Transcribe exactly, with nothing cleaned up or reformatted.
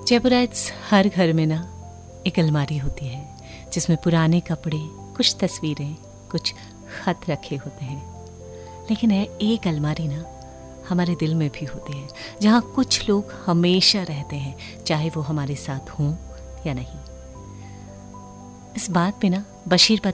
Jaipurites हर घर में ना एक अलमारी होती है जिसमें पुराने कपड़े, कुछ तस्वीरें, कुछ खत रखे होते हैं। लेकिन है एक अलमारी ना हमारे दिल में भी होती है, जहाँ कुछ लोग हमेशा रहते हैं, चाहे वो हमारे साथ हों या नहीं। इस बात पे ना बशीर